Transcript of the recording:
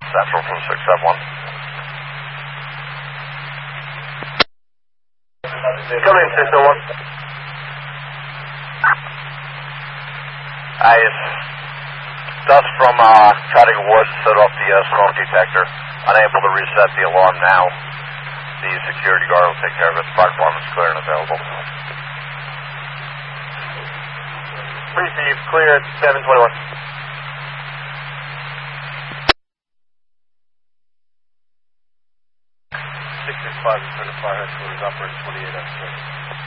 Central from 671. Come in, 601. It's dust from cutting wood, set off the smoke detector. Unable to reset the alarm now. The security guard will take care of it. The fire department's clear and available. Receive, clear at 721. 665 in front of fire headquarters, operator 28 F6.